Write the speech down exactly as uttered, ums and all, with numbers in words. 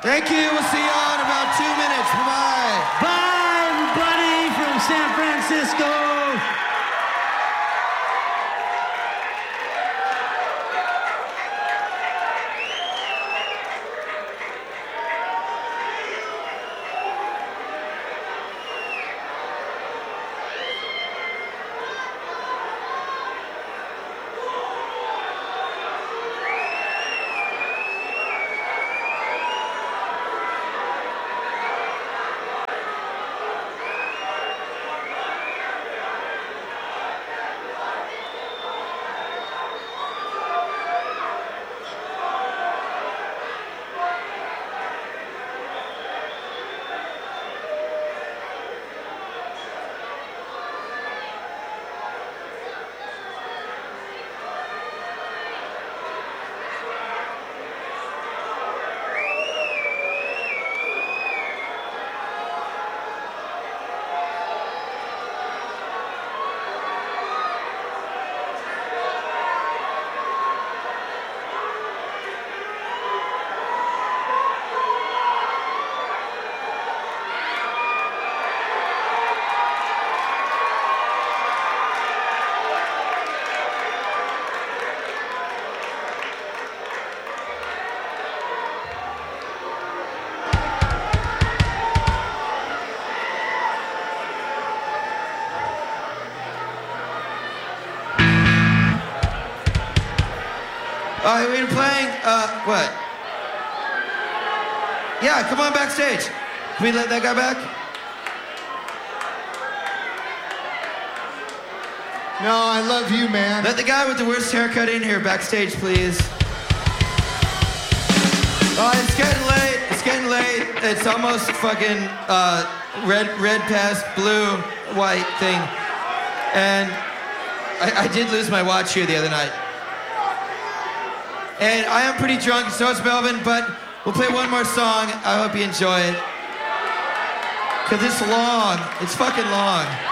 Thank you. We'll see you all in about two minutes. Bye-bye. Bye, everybody from San Francisco. All right, we've been playing, uh, what? Yeah, come on backstage. Can we let that guy back? No, I love you, man. Let the guy with the worst haircut in here backstage, please. Oh, it's getting late. It's getting late. It's almost fucking uh, red, red past blue, white thing. And I, I did lose my watch here the other night. And I am pretty drunk, so is Melvin, but we'll play one more song. I hope you enjoy it. Because it's long. It's fucking long.